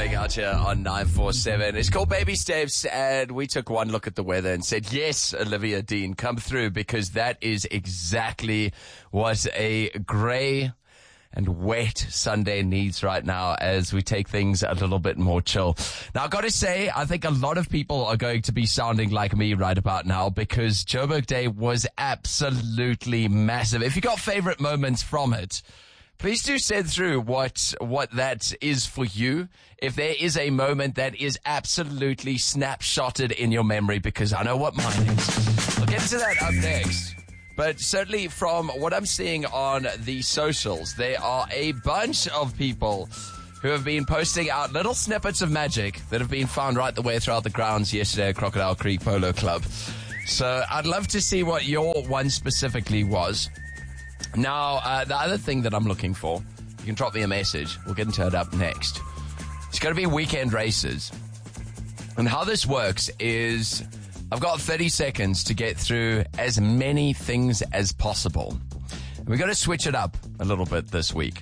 playing out here on 947. It's called Baby Steps, and we took one look at the weather and said, yes, Olivia Dean, come through, because that is exactly what a grey and wet Sunday needs right now as we take things a little bit more chill. Now, I've got to say, I think a lot of people are going to be sounding like me right about now, because Joburg Day was absolutely massive. If you got favorite moments from it, please do send through what that is for you. If there is a moment that is absolutely snapshotted in your memory, because I know what mine is. We'll get to that up next. But certainly from what I'm seeing on the socials, there are a bunch of people who have been posting out little snippets of magic that have been found right the way throughout the grounds yesterday at Crocodile Creek Polo Club. So I'd love to see what your one specifically was. Now, the other thing that I'm looking for, you can drop me a message. We'll get into it up next. It's going to be weekend races. And how this works is I've got 30 seconds to get through as many things as possible. We're going to switch it up a little bit this week.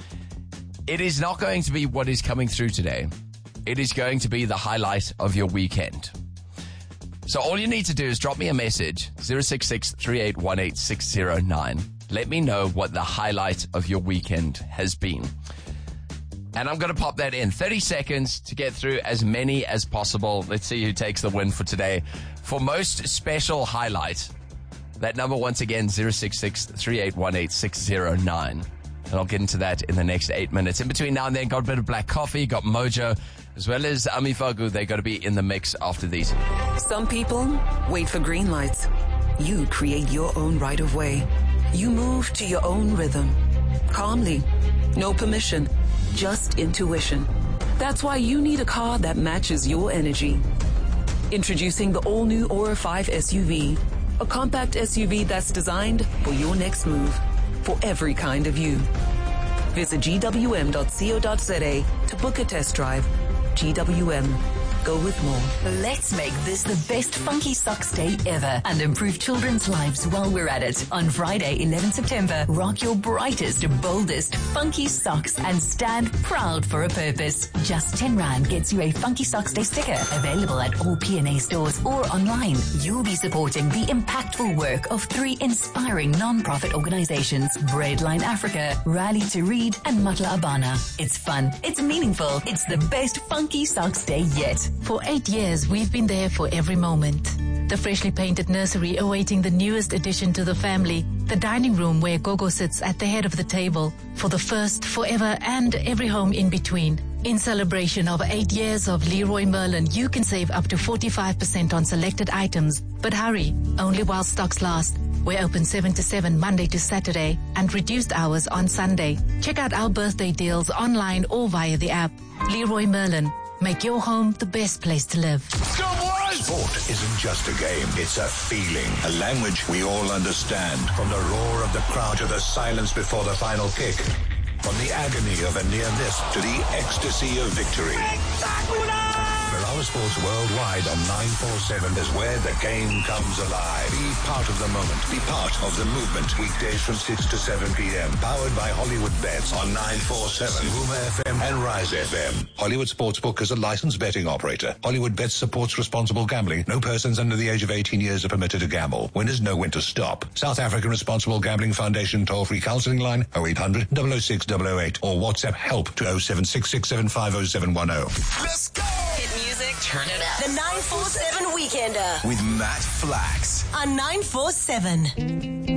It is not going to be what is coming through today. It is going to be the highlight of your weekend. So all you need to do is drop me a message, 066-3818-609. Let me know what the highlight of your weekend has been. And I'm going to pop that in. 30 seconds to get through as many as possible. Let's see who takes the win for today. For most special highlight, that number once again, 066-3818-609. And I'll get into that in the next 8 minutes. In between now and then, got a bit of black coffee, got Mojo, as well as Amifagu. They're going to be in the mix after these. Some people wait for green lights. You create your own right of way. You move to your own rhythm. Calmly. No permission. Just intuition. That's why you need a car that matches your energy. Introducing the all-new Aura 5 SUV. A compact SUV that's designed for your next move. For every kind of you. Visit gwm.co.za to book a test drive. GWM. Go with more. Let's make this the best Funky Socks Day ever and improve children's lives while we're at it. On Friday, 11 September, rock your brightest, boldest Funky Socks and stand proud for a purpose. Just 10 Rand gets you a Funky Socks Day sticker, available at all P&A stores or online. You'll be supporting the impactful work of 3 inspiring non-profit organizations, Breadline Africa, Rally to Read, and Matla Abana. It's fun, it's meaningful, it's the best Funky Socks Day yet. For 8 years, we've been there for every moment. The freshly painted nursery awaiting the newest addition to the family. The dining room where Gogo sits at the head of the table. For the first, forever, and every home in between. In celebration of 8 years of Leroy Merlin, you can save up to 45% on selected items. But hurry, only while stocks last. We're open 7 to 7 Monday to Saturday and reduced hours on Sunday. Check out our birthday deals online or via the app. Leroy Merlin. Make your home the best place to live. Sport isn't just a game, it's a feeling, a language we all understand. From the roar of the crowd to the silence before the final kick. From the agony of a near miss to the ecstasy of victory. Berala Sports Worldwide on 947 is where the game comes alive. Be part of the moment. Be part of the movement. Weekdays from 6 to 7 p.m. Powered by Hollywood Bets on 947, Huma FM and Rise FM. Hollywood Sportsbook is a licensed betting operator. Hollywood Bets supports responsible gambling. No persons under the age of 18 years are permitted to gamble. Winners know when to stop. South African Responsible Gambling Foundation toll-free counseling line 0800 006 008 or WhatsApp help to 0766750710. Let's go! Hit music, turn it up. The 947 Weekender With Matt Flax on 947.